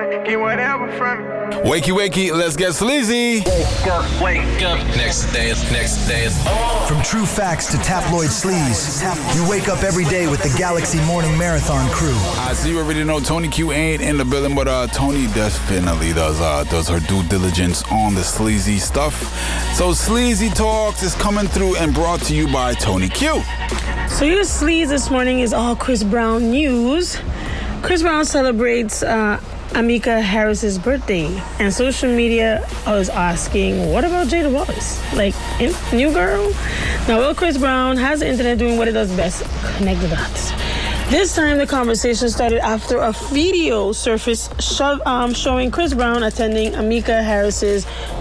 get whatever from me. Wakey, wakey, let's get sleazy. Wake up. Next day is on. From true facts to tabloid sleaze, you wake up every day with the Galaxy Morning Marathon crew. I see you already know Tony Q ain't in the building, but Tony definitely does her due diligence on the sleazy stuff. So Sleazy Talks is coming through and brought to you by Tony Q. So your sleaze this morning is all Chris Brown news. Chris Brown celebrates Amika Harris's birthday, and social media is asking, what about Jada Wallace? Like, new girl? Now, well, Chris Brown has the internet doing what it does best, connect the dots. This time, the conversation started after a video surfaced showing Chris Brown attending Amika Harris's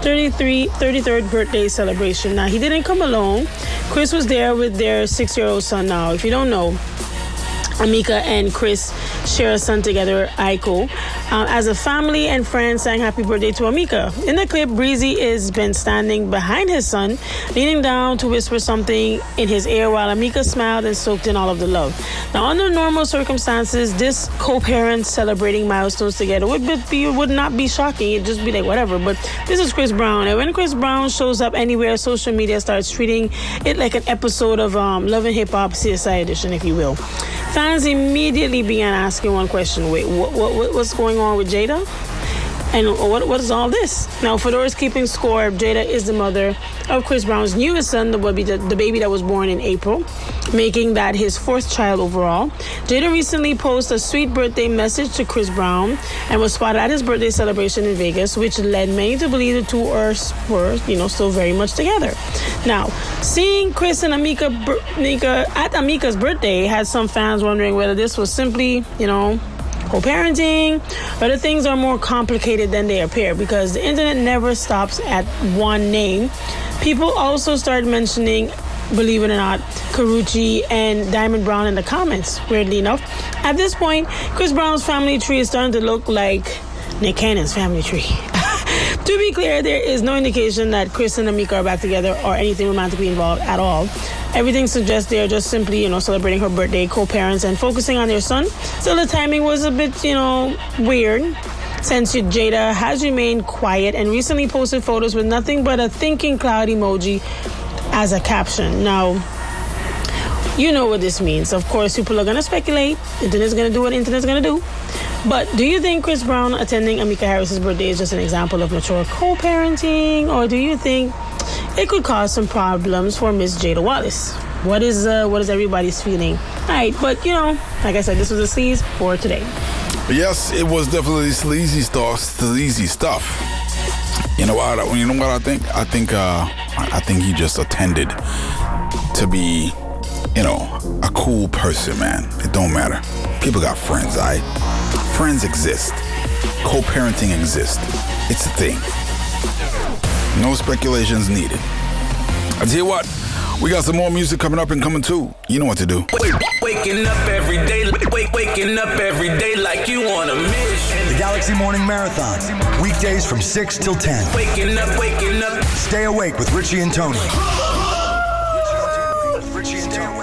33rd birthday celebration. Now, he didn't come alone. Chris was there with their 6-year-old son. Now, if you don't know, Amika and Chris share a son together, Aiko. As a family and friends sang happy birthday to Amika. In the clip, Breezy is been standing behind his son, leaning down to whisper something in his ear while Amika smiled and soaked in all of the love. Now, under normal circumstances, this co-parent celebrating milestones together would not be shocking. It'd just be like, whatever. But this is Chris Brown. And when Chris Brown shows up anywhere, social media starts treating it like an episode of Love and Hip Hop CSI edition, if you will. Fans immediately began asking one question. Wait, what's going on with Jada? And what is all this? Now, for those keeping score, Jada is the mother of Chris Brown's newest son, the baby that was born in April, making that his 4th child overall. Jada recently posted a sweet birthday message to Chris Brown and was spotted at his birthday celebration in Vegas, which led many to believe the two were still very much together. Now, seeing Chris and Amika at Amika's birthday had some fans wondering whether this was simply, co-parenting, but the things are more complicated than they appear because the internet never stops at one name. People also started mentioning, believe it or not, Karrueche and Diamond Brown in the comments, weirdly enough. At this point, Chris Brown's family tree is starting to look like Nick Cannon's family tree. To be clear, there is no indication that Chris and Amika are back together or anything romantically involved at all. Everything suggests they are just simply, celebrating her birthday, co-parents, and focusing on their son. Still, the timing was a bit, weird, since Jada has remained quiet and recently posted photos with nothing but a thinking cloud emoji as a caption. Now, you know what this means. Of course, people are going to speculate. Internet's going to do what Internet's going to do. But do you think Chris Brown attending Amika Harris's birthday is just an example of mature co-parenting? Or do you think it could cause some problems for Miss Jada Wallace? What is everybody's feeling? All right, but, like I said, this was a sleaze for today. Yes, it was definitely sleazy stuff. You know what I think? I think he just attended to be, a cool person, man. It don't matter. People got friends, all right? Friends exist. Co-parenting exists. It's a thing. No speculations needed. I tell you what, we got some more music coming up and coming too. You know what to do. Waking up every day, waking up every day like you on a mission. The Galaxy Morning Marathon, weekdays from 6 till 10. Waking up. Stay awake with Richie and Tony. Richie and Tony.